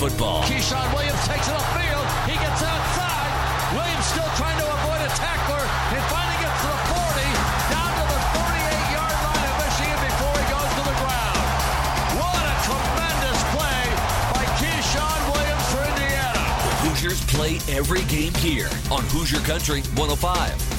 football. Keyshawn Williams takes it upfield. He gets outside. Williams still trying to avoid a tackler. And finally gets to the 40, down to the 38-yard line of Michigan before he goes to the ground. What a tremendous play by Keyshawn Williams for Indiana. The Hoosiers play every game here on Hoosier Country 105.